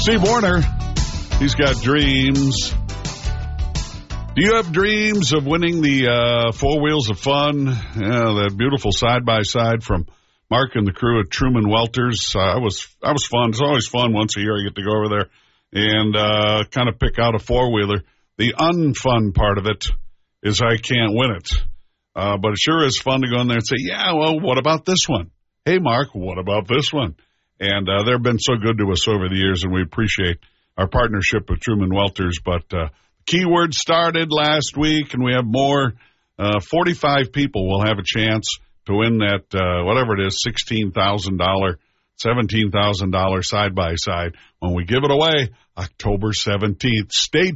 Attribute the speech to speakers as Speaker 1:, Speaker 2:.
Speaker 1: Steve Warner, he's got dreams. Do you have dreams of winning the Four Wheels of Fun? Yeah, that beautiful side-by-side from Mark and the crew at Truman Welters. That was fun. It's always fun once a year. I get to go over there and kind of pick out a four-wheeler. The unfun part of it is I can't win it. But it sure is fun to go in there and say, yeah, well, what about this one? Hey, Mark, what about this one? And they've been so good to us over the years, and we appreciate our partnership with Truman Welters. But Keyword started last week, and we have more. 45 people will have a chance to win that, whatever it is, $16,000, $17,000 side-by-side when we give it away October 17th. Stay